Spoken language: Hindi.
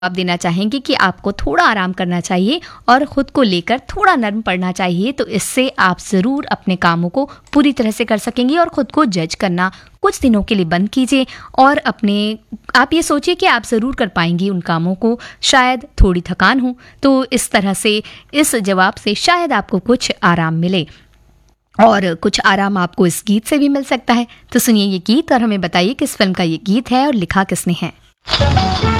जवाब देना चाहेंगे कि आपको थोड़ा आराम करना चाहिए और ख़ुद को लेकर थोड़ा नर्म पड़ना चाहिए, तो इससे आप ज़रूर अपने कामों को पूरी तरह से कर सकेंगी और ख़ुद को जज करना कुछ दिनों के लिए बंद कीजिए और आप ये सोचिए कि आप ज़रूर कर पाएंगी उन कामों को, शायद थोड़ी थकान हो। तो इस तरह से इस जवाब से शायद आपको कुछ आराम मिले और कुछ आराम आपको इस गीत से भी मिल सकता है। तो सुनिए ये गीत और हमें बताइए किस फिल्म का ये गीत है और लिखा किसने है।